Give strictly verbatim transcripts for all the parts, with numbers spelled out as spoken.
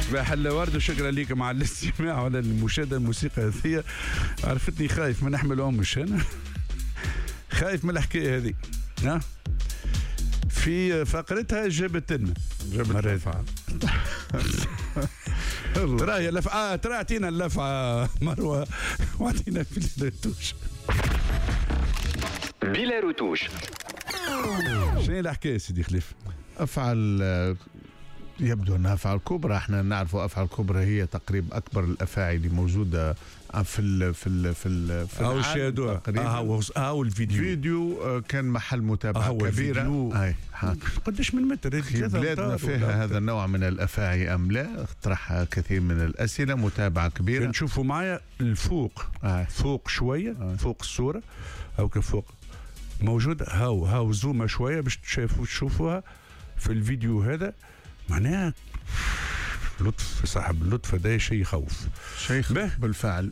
صباح الورد وشكرا لك مع الاستماع وعلى المشاهدة. الموسيقى هذه عرفتني خايف ما نحمل أمش أنا خايف من الحكاية هذه. ها في فقرتها جابت لنا جابت لفعة ترى هي لفعة ترى اعطينا اللفعة مروة واعطينا بلا روتوش بلا روتوش. شنو الحكاية سيدي خليف؟ أفعال يبدو أنها أفعال كبرى. احنا نعرف أفعال كبرى هي تقريبا أكبر الأفاعي اللي موجودة في ال في ال في ال في أو شاهدوها تقريبا. أو الفيديو فيديو كان محل متابعة كبيرة. أي قديش من متر في بلادنا فيها هذا النوع من الأفاعي أم لا؟ اطرحها كثير من الأسئلة. متابعة كبيرة. نشوفوا معايا الفوق آه. فوق شوية آه. فوق الصورة أو كفوق موجود. هاو هاو زومة شوية باش تشوفوا تشوفوها في الفيديو هذا. معناها لطف صاحب اللطف هذا شيء يخوف شيء بالفعل.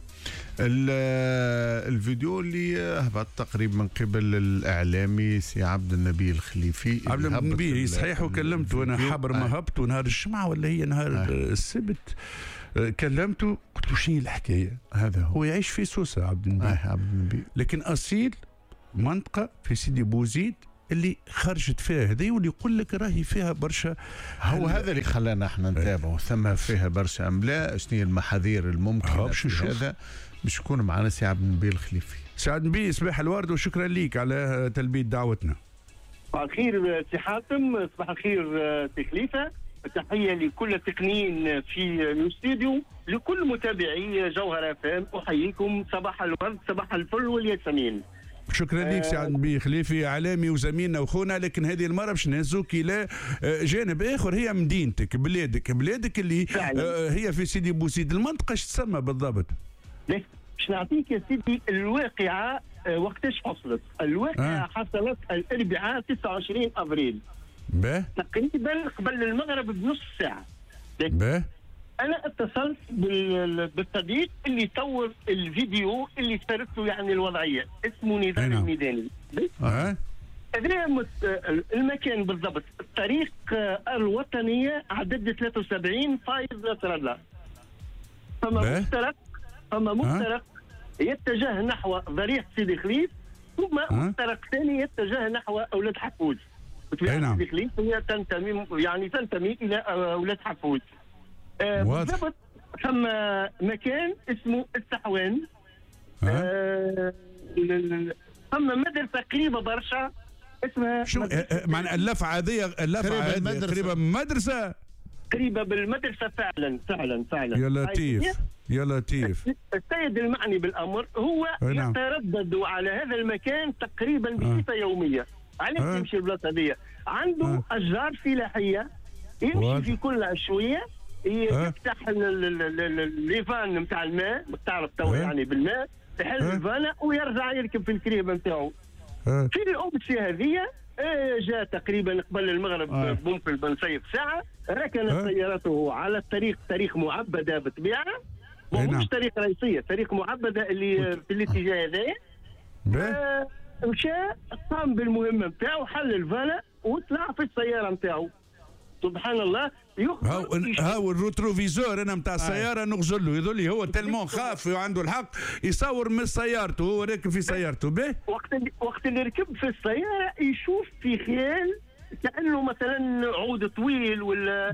الفيديو اللي هبط تقريبا من قبل الإعلامي سي عبد النبي الخليفي. عبد النبي صحيح وكلمته أنا حبر ما هبطوا نهار الجمعة ولا هي نهار آه. السبت. كلمته قلت له شنو الحكاية. هذا هو, هو يعيش في سوسة عبد النبي آه عبد النبي لكن أصيل منطقة في سيدي بوزيد اللي خرجت فيها هذه واللي يقول لك راهي فيها برشا. هو هذا اللي خلانا احنا نتابعه. ثم فيها برشا ام لا؟ شنو هي المحاذير الممكنه في هذا؟ باش يكون معنا سي عبد النبي الخليفي. سي عبد النبي صباح الورد وشكرا ليك على تلبيه دعوتنا. صباح الخير سي حاتم. صباح الخير سي خليفه. تحيه لكل التقنيين في الاستوديو لكل متابعي جوهر اف ام. احييكم صباح الورد صباح الفل والياسمين. شكرا لك سي عبد النبي خليفي اعلامي وزميلنا واخونا. لكن هذه المره باش نهزوك الى جانب اخر هي مدينتك بلادك بلادك اللي فعلا. هي في سيدي بوزيد. المنطقه ايش تسمى بالضبط؟ باش نعطيك يا سيدي الواقعه وقتاش حصلت. الواقعه آه. حصلت الاربعاء تسعة وعشرين ابريل باه تقريبا قبل المغرب بنص ساعه. باه انا اتصلت بالصديق اللي صور الفيديو اللي صارت له يعني الوضعيه. اسمه نضال الميداني. اه هذا المكان بالضبط الطريق الوطنيه عدد ثلاثة وسبعين فايز نصر الله. فما مفترق فما مفترق يتجه نحو ضريح سيدي خليف ثم مفترق ثاني يتجه نحو اولاد حفوز. سيدي خليف هي تنتمي يعني تنتمي الى اولاد حفوز. آه بالضبط. ثم مكان اسمه السحوان. آه ثم مدرسة قريبة برشا اسمها شو معنى اللفعة هذه اللفعة هذه قريبة من مدرسة قريبة بالمدرسة فعلا فعلا فعلا. يا لطيف يا لطيف. السيد المعني بالأمر هو يتردد على هذا المكان تقريبا بصفة آه. يومية. علاش آه. يمشي البلاصة هذه؟ عنده آه. أشجار فلاحية يمشي واد. في كل عشوية يفتح الليفان نتاع الماء تعرف تو يعني بالماء يحل الفانة ويرجع يركب في الكريبة نتاعو. في الأمس هذه جاء تقريبا قبل المغرب ممكن بنصيف ساعة ركن سيارته على الطريق طريق معبدة بالطبيعة ومش طريق رئيسية طريق معبدة اللي في الاتجاه هذا. مشى قام بالمهمة نتاعو حل الفانة وطلع في السيارة نتاعو. سبحان الله. هاو هاو الروتروفيزور انا نتاع السياره نغزل له يظل هو تلمون خاف وعنده الحق يصور من سيارته وهو راكب في سيارته. به وقت اللي وقت اللي ركب في السياره يشوف في خيال كانه مثلا عود طويل ولا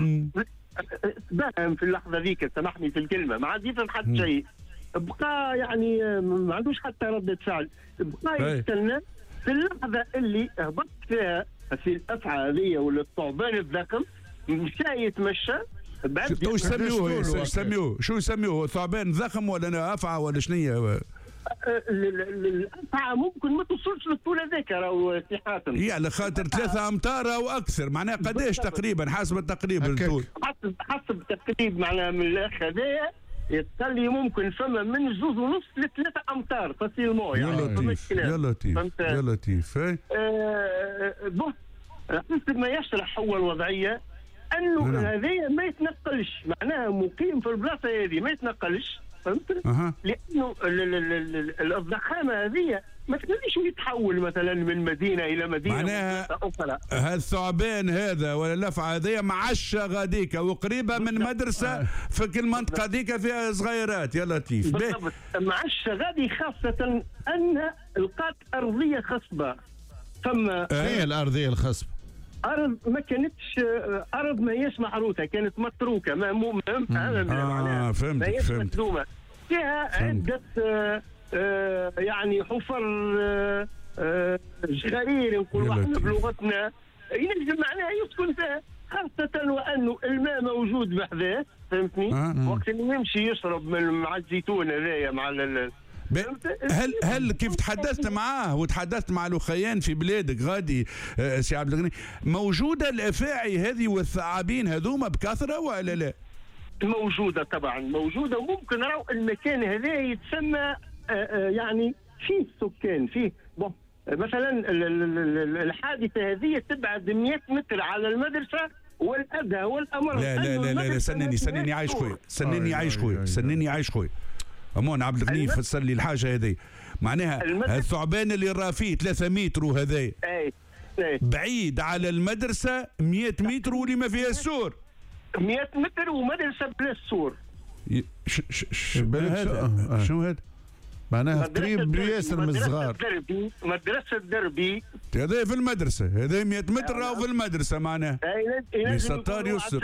باهم في اللحظه ذيك. سامحني في الكلمه ما عاد يفهم حتى شيء. بقى يعني ما عندوش حتى رده فعل. بقى يستنى في اللحظه اللي هبط فيها في الافعى هذه ولا الثعبان الذكم مشى يتمشى. بعد شو يسميوه يسميوه شو يسميوه ثعبان ذخم ولا افعى ولا شنية؟ الافعى ممكن ما توصلش للطول هذاك راهو سي حاتم. هي على خاطر ثلاثة امتار او اكثر. معناها قداش تقريبا حسب التقريب الطول؟ حسب حسب التقريب معناها من الاخ هذايا يتخلي ممكن فما من جوز ونص لثلاثة امتار فاسيلمون يعني. يا لطيف يا لطيف يا لطيف. بص حسب ما يشرح هو الوضعيه انه هذايا ما يتنقلش. معناها مقيم في البلاصه هذه ما يتنقلش فهمت؟ أه. لانه الضخامه هذه ما تقدرش يتحول مثلا من مدينه الى مدينه معناها اخرى. هذا الثعبان هذا ولا اللفعه هذه معشه غاديكا وقريبه من مدرسه في كل منطقه ديكا فيها صغيرات يا لطيف. بالضبط معشه غادي، خاصه ان لقات ارضيه خصبه. ثم هي الارضيه الخصبه ارض ما كانتش ارض، ما هيش محروثه، كانت متروكه ما مو اه فهمت ما هيش فهمت مخدومه، فيها عده آه آه يعني حفر آه آه جغارير نقولوا احنا بلغتنا، ينجم معناها يسكن فيها، خاصه وانه الماء موجود بحذاه، فهمتني؟ آه. وقت اللي يمشي يشرب من مع الزيتون هذايا مع ال هل هل كيف تحدثت معاه وتحدثت مع الاخيان في بلادك غادي آه سي عبد الغني، موجوده الافاعي هذه والثعابين هذوما بكثره ولا لا؟ موجوده طبعا موجوده، وممكن راهو المكان هذا يتسمى آآ آآ يعني فيه سكان فيه بون مثلا الحادثه هذه تبعد مئة متر على المدرسه، والادهى والامر لا لا لا لا, لا سنني سنني عايش خويا سنني عايش خويا سنني عايش خويا أمون عبد الغني فسر لي الحاجه هذه، معناها الثعبان اللي راه فيه ثلاثة متر وهذا بعيد على المدرسه مئة متر واللي ما فيها السور مئة متر ومدرسه بلا السور. ش ش ش هذا شنو هذا؟ معناها قريب بياسر من الصغار. مدرسه دربي هذا في المدرسه، هذا مئة متر راهو في المدرسه، معناها لازم ستار يسر.